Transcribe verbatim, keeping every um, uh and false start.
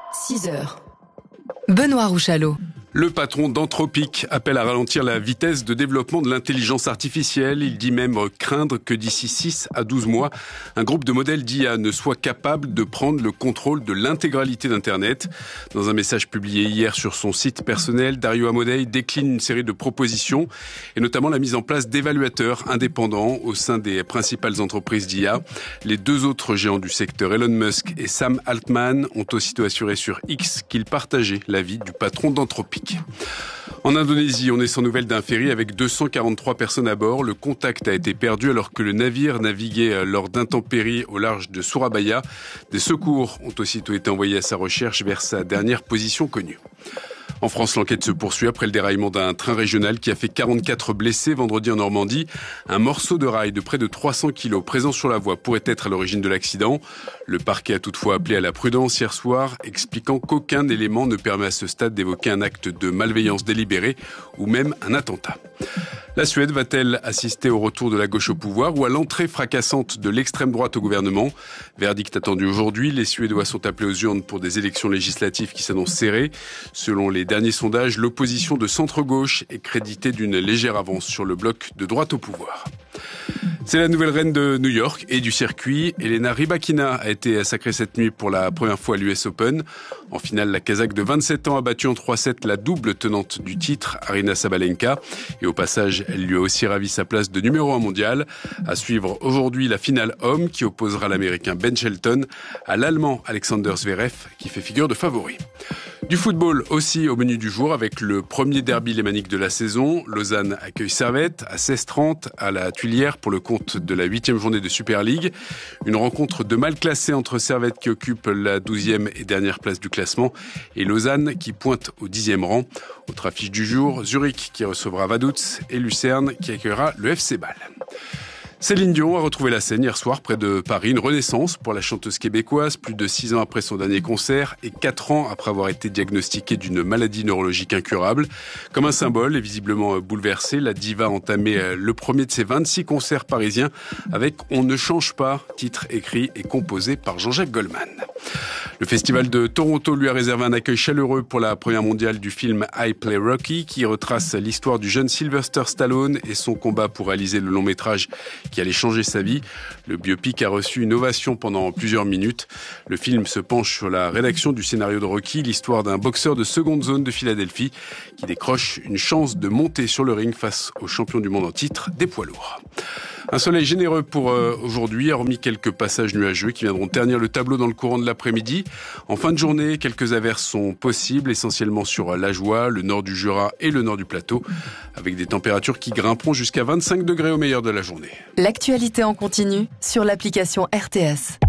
six heures. Benoît Rouchalot. Le patron d'Anthropic appelle à ralentir la vitesse de développement de l'intelligence artificielle. Il dit même craindre que d'ici six à douze mois, un groupe de modèles d'I A ne soit capable de prendre le contrôle de l'intégralité d'Internet. Dans un message publié hier sur son site personnel, Dario Amodei décline une série de propositions et notamment la mise en place d'évaluateurs indépendants au sein des principales entreprises d'I A. Les deux autres géants du secteur, Elon Musk et Sam Altman, ont aussitôt assuré sur X qu'ils partageaient l'avis du patron d'Anthropic. En Indonésie, on est sans nouvelles d'un ferry avec deux cent quarante-trois personnes à bord. Le contact a été perdu alors que le navire naviguait lors d'intempéries au large de Surabaya. Des secours ont aussitôt été envoyés à sa recherche vers sa dernière position connue. En France, l'enquête se poursuit après le déraillement d'un train régional qui a fait quarante-quatre blessés vendredi en Normandie. Un morceau de rail de près de trois cents kilos présent sur la voie pourrait être à l'origine de l'accident. Le parquet a toutefois appelé à la prudence hier soir, expliquant qu'aucun élément ne permet à ce stade d'évoquer un acte de malveillance délibéré ou même un attentat. La Suède va-t-elle assister au retour de la gauche au pouvoir ou à l'entrée fracassante de l'extrême droite au gouvernement ? Verdict attendu aujourd'hui. Les Suédois sont appelés aux urnes pour des élections législatives qui s'annoncent serrées. Selon les derniers sondages, l'opposition de centre-gauche est créditée d'une légère avance sur le bloc de droite au pouvoir. C'est la nouvelle reine de New York et du circuit. Elena Rybakina a été sacrée cette nuit pour la première fois à l'U S Open. En finale, la Kazakh de vingt-sept ans a battu en trois sept la double tenante du titre, Aryna Sabalenka. Et au passage, elle lui a aussi ravi sa place de numéro un mondial. À suivre aujourd'hui la finale homme qui opposera l'Américain Ben Shelton à l'Allemand Alexander Zverev qui fait figure de favori. Du football aussi au menu du jour avec le premier derby lémanique de la saison. Lausanne accueille Servette à seize heures trente à la Tuilière pour le compte de la huitième journée de Super League. Une rencontre de mal classée entre Servette qui occupe la douzième et dernière place du classement et Lausanne qui pointe au dixième rang. Autre affiche du jour, Zurich qui recevra Vaduz et Lucerne qui accueillera le F C Bâle. Céline Dion a retrouvé la scène hier soir près de Paris, une renaissance pour la chanteuse québécoise, plus de six ans après son dernier concert et quatre ans après avoir été diagnostiquée d'une maladie neurologique incurable. Comme un symbole et visiblement bouleversée, la diva a entamé le premier de ses vingt-six concerts parisiens avec « On ne change pas », titre écrit et composé par Jean-Jacques Goldman. Le festival de Toronto lui a réservé un accueil chaleureux pour la première mondiale du film I Play Rocky qui retrace l'histoire du jeune Sylvester Stallone et son combat pour réaliser le long métrage qui allait changer sa vie. Le biopic a reçu une ovation pendant plusieurs minutes. Le film se penche sur la rédaction du scénario de Rocky, l'histoire d'un boxeur de seconde zone de Philadelphie qui décroche une chance de monter sur le ring face au champion du monde en titre des poids lourds. Un soleil généreux pour euh, aujourd'hui, hormis quelques passages nuageux qui viendront ternir le tableau dans le courant de l'après-midi. En fin de journée, quelques averses sont possibles, essentiellement sur l'Ajoie, le nord du Jura et le nord du plateau, avec des températures qui grimperont jusqu'à vingt-cinq degrés au meilleur de la journée. L'actualité en continu sur l'application R T S.